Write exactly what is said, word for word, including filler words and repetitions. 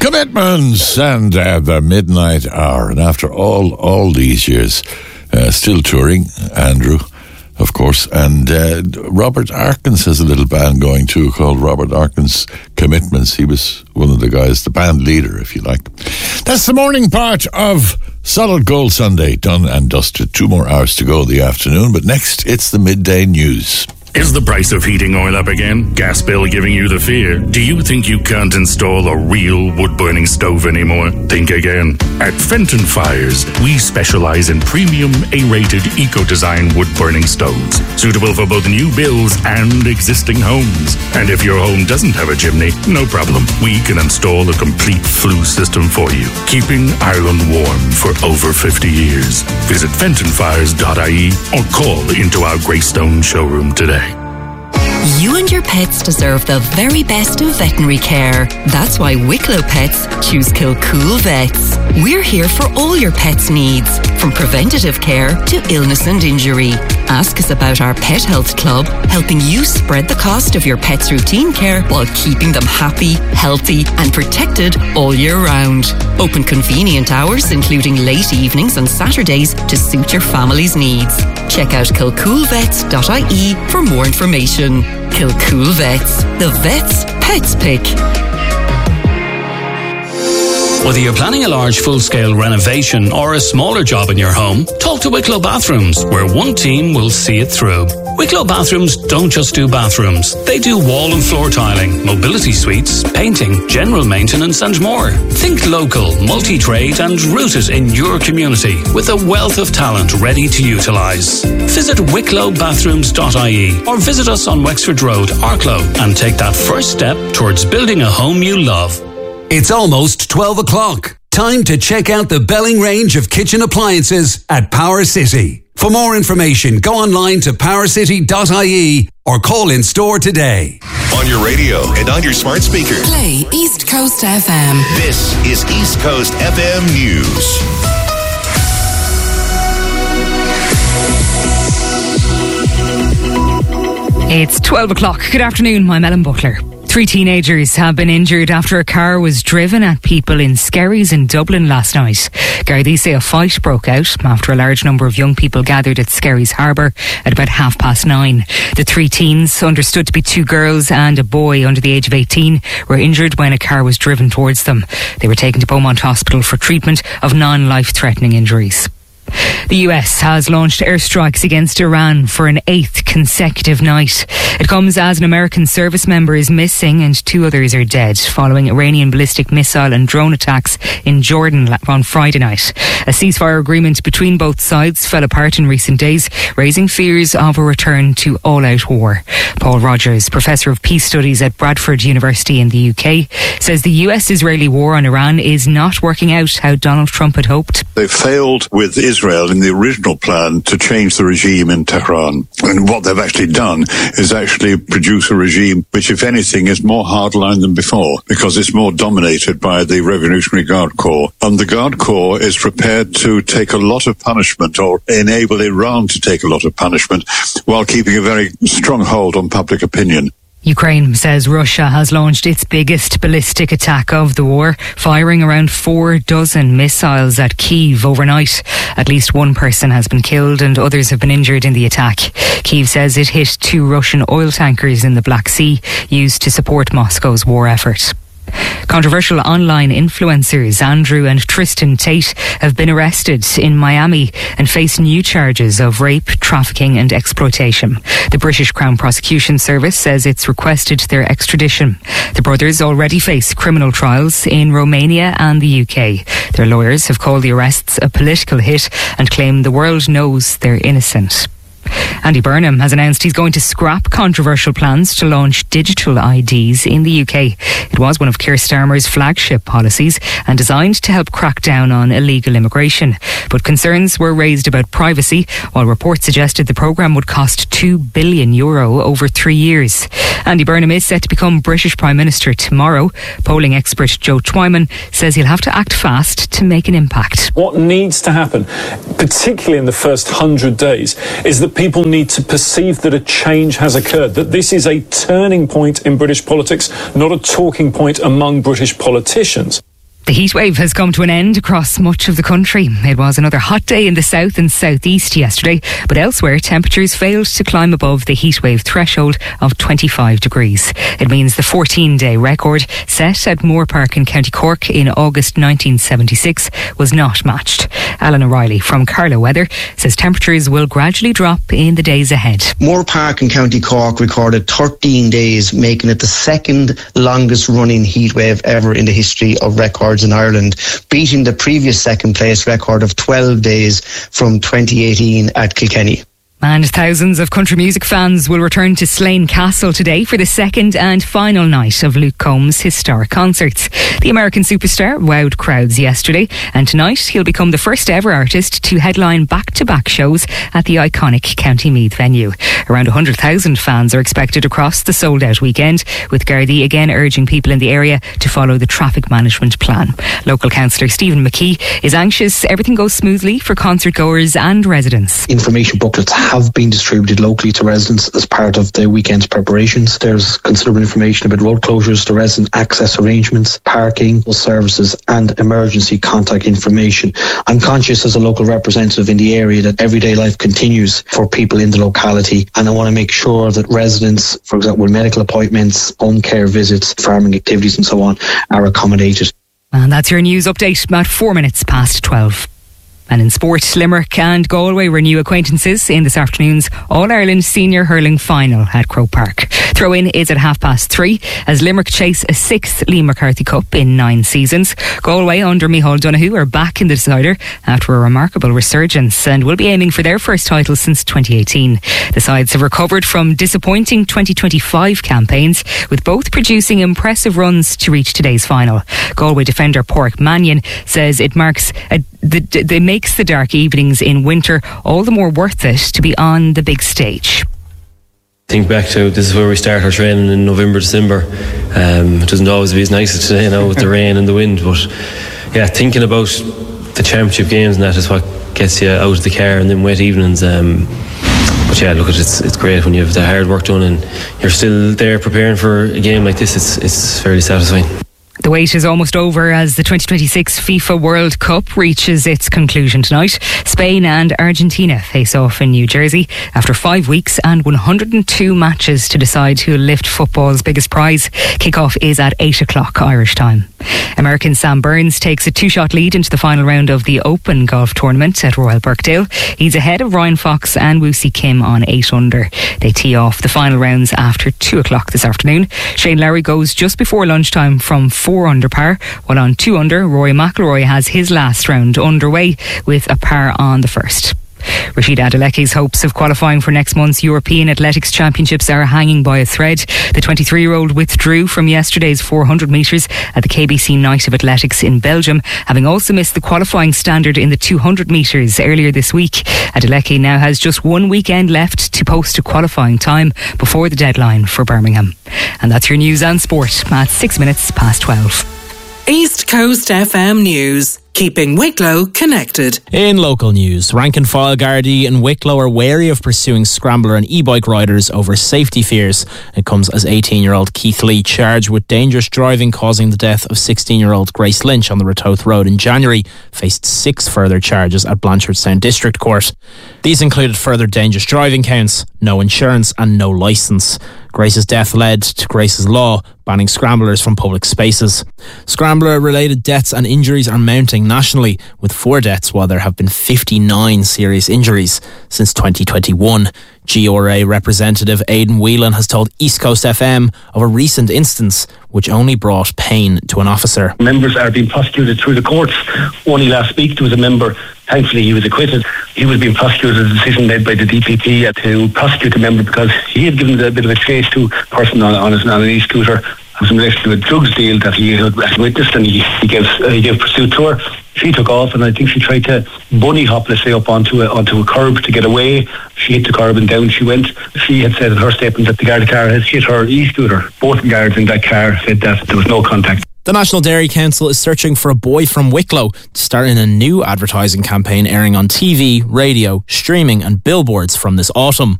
Commitments and uh, the midnight hour. And after all all these years, uh, still touring, Andrew, of course. And uh, Robert Arkins has a little band going too called Robert Arkins Commitments. He was one of the guys, the band leader, if you like. That's the morning part of Solid Gold Sunday, done and dusted. Two more hours to go in the afternoon. But next, it's the midday news. Is the price of heating oil up again? Gas bill giving you the fear? Do you think you can't install a real wood-burning stove anymore? Think again. At Fenton Fires, we specialize in premium A-rated eco-design wood-burning stoves, suitable for both new builds and existing homes. And if your home doesn't have a chimney, no problem. We can install a complete flue system for you, keeping Ireland warm for over fifty years. Visit fenton fires dot I E or call into our Greystone showroom today. You and your pets deserve the very best of veterinary care. That's why Wicklow Pets choose Kilcool Vets. We're here for all your pets' needs, from preventative care to illness and injury. Ask us about our Pet Health Club, helping you spread the cost of your pet's routine care while keeping them happy, healthy and protected all year round. Open convenient hours, including late evenings and Saturdays, to suit your family's needs. Check out kilcool vets dot I E for more information. Kilcool Vets, the vet's pets pick. Whether you're planning a large full-scale renovation or a smaller job in your home, talk to Wicklow Bathrooms, where one team will see it through. Wicklow Bathrooms don't just do bathrooms. They do wall and floor tiling, mobility suites, painting, general maintenance and more. Think local, multi-trade and rooted in your community with a wealth of talent ready to utilise. Visit wicklow bathrooms dot I E or visit us on Wexford Road, Arklow, and take that first step towards building a home you love. It's almost twelve o'clock. Time to check out the Belling range of kitchen appliances at Power City. For more information, go online to power city dot I E or call in store today. On your radio and on your smart speaker. Play East Coast F M. This is East Coast F M News. It's twelve o'clock. Good afternoon, I'm Ellen Butler. Three teenagers have been injured after a car was driven at people in Skerries in Dublin last night. Gardaí say a fight broke out after a large number of young people gathered at Skerries Harbour at about half past nine. The three teens, understood to be two girls and a boy under the age of eighteen, were injured when a car was driven towards them. They were taken to Beaumont Hospital for treatment of non-life-threatening injuries. The U S has launched airstrikes against Iran for an eighth consecutive night. It comes as an American service member is missing and two others are dead following Iranian ballistic missile and drone attacks in Jordan on Friday night. A ceasefire agreement between both sides fell apart in recent days, raising fears of a return to all-out war. Paul Rogers, Professor of Peace Studies at Bradford University in the U K, says the U S-Israeli war on Iran is not working out how Donald Trump had hoped. They failed with Israel in the original plan to change the regime in Tehran. And what they've actually done is actually produce a regime which, if anything, is more hardline than before, because it's more dominated by the Revolutionary Guard Corps. And the Guard Corps is prepared to take a lot of punishment, or enable Iran to take a lot of punishment, while keeping a very strong hold on public opinion. Ukraine says Russia has launched its biggest ballistic attack of the war, firing around four dozen missiles at Kyiv overnight. At least one person has been killed and others have been injured in the attack. Kyiv says it hit two Russian oil tankers in the Black Sea used to support Moscow's war effort. Controversial online influencers Andrew and Tristan Tate have been arrested in Miami and face new charges of rape, trafficking and exploitation. The British Crown Prosecution Service says it's requested their extradition. The brothers already face criminal trials in Romania and the U K. Their lawyers have called the arrests a political hit and claim the world knows they're innocent. Andy Burnham has announced he's going to scrap controversial plans to launch digital I Ds in the U K. It was one of Keir Starmer's flagship policies and designed to help crack down on illegal immigration. But concerns were raised about privacy, while reports suggested the programme would cost two billion euro over three years. Andy Burnham is set to become British Prime Minister tomorrow. Polling expert Joe Twyman says he'll have to act fast to make an impact. What needs to happen, particularly in the first hundred days, is that people need to perceive that a change has occurred, that this is a turning point in British politics, not a talking point among British politicians. The heatwave has come to an end across much of the country. It was another hot day in the south and southeast yesterday, but elsewhere temperatures failed to climb above the heatwave threshold of twenty-five degrees. It means the fourteen-day record set at Moore Park in County Cork in August nineteen seventy-six was not matched. Alan O'Reilly from Carlow Weather says temperatures will gradually drop in the days ahead. Moore Park in County Cork recorded thirteen days, making it the second longest running heatwave ever in the history of records in Ireland, beating the previous second place record of twelve days from twenty eighteen at Kilkenny. And thousands of country music fans will return to Slane Castle today for the second and final night of Luke Combs' historic concerts. The American superstar wowed crowds yesterday, and tonight he'll become the first ever artist to headline back-to-back shows at the iconic County Meath venue. Around one hundred thousand fans are expected across the sold-out weekend, with Gardaí again urging people in the area to follow the traffic management plan. Local councillor Stephen McKee is anxious everything goes smoothly for concert goers and residents. Information booklets have been distributed locally to residents as part of the weekend's preparations. There's considerable information about road closures, the resident access arrangements, parking, services and emergency contact information. I'm conscious as a local representative in the area that everyday life continues for people in the locality, and I want to make sure that residents, for example, medical appointments, home care visits, farming activities and so on, are accommodated. And that's your news update at four minutes past twelve. And in sport, Limerick and Galway renew acquaintances in this afternoon's All-Ireland Senior Hurling Final at Croke Park. Throw-in is at half past three as Limerick chase a sixth Liam McCarthy Cup in nine seasons. Galway under Micheál Donoghue are back in the decider after a remarkable resurgence and will be aiming for their first title since twenty eighteen. The sides have recovered from disappointing twenty twenty-five campaigns, with both producing impressive runs to reach today's final. Galway defender Pádraig Mannion says it marks a The, the makes the dark evenings in winter all the more worth it to be on the big stage. Think back to this is where we start our training in November, December. Um, it doesn't always be as nice as today, you know, with the rain and the wind. But yeah, thinking about the championship games and that is what gets you out of the car, and then wet evenings. Um, but yeah, look, it's it's great when you have the hard work done and you're still there preparing for a game like this. It's it's fairly satisfying. The wait is almost over as the twenty twenty-six FIFA World Cup reaches its conclusion tonight. Spain and Argentina face off in New Jersey after five weeks and one hundred two matches to decide who'll lift football's biggest prize. Kickoff is at eight o'clock Irish time. American Sam Burns takes a two-shot lead into the final round of the Open Golf Tournament at Royal Birkdale. He's ahead of Ryan Fox and Woosie Kim on eight under. They tee off the final rounds after two o'clock this afternoon. Shane Lowry goes just before lunchtime from four under par, while on two under, Rory McIlroy has his last round underway with a par on the first. Rashida Adeleke's hopes of qualifying for next month's European Athletics Championships are hanging by a thread. The twenty-three-year-old withdrew from yesterday's four hundred metres at the K B C Night of Athletics in Belgium, having also missed the qualifying standard in the two hundred metres earlier this week. Adeleke now has just one weekend left to post a qualifying time before the deadline for Birmingham. And that's your news and sport at six minutes past twelve. East Coast F M News, keeping Wicklow connected. In local news, rank and file Gardaí in Wicklow are wary of pursuing scrambler and e-bike riders over safety fears. It comes as eighteen-year-old Keith Lee, charged with dangerous driving causing the death of sixteen-year-old Grace Lynch on the Ratoath Road in January, faced six further charges at Blanchardstown District Court. These included further dangerous driving counts, no insurance and no licence. Grace's death led to Grace's law, banning scramblers from public spaces. Scrambler-related deaths and injuries are mounting nationally, with four deaths while there have been fifty-nine serious injuries since twenty twenty-one. G R A representative Aidan Whelan has told East Coast F M of a recent instance which only brought pain to an officer. Members are being prosecuted through the courts. Only last week there was a member, thankfully he was acquitted. He was being prosecuted, a decision made by the D P P to prosecute the member because he had given a bit of a chase to a person on, on, his, on an e-scooter. It was in relation to a drugs deal that he had witnessed, and he, he, gave, uh, he gave pursuit to her. She took off, and I think she tried to bunny hop, let's say, up onto a, onto a curb to get away. She hit the curb and down she went. She had said in her statement that the guard car had hit her e-scooter. Both guards in that car said that there was no contact. The National Dairy Council is searching for a boy from Wicklow to start in a new advertising campaign airing on T V, radio, streaming and billboards from this autumn.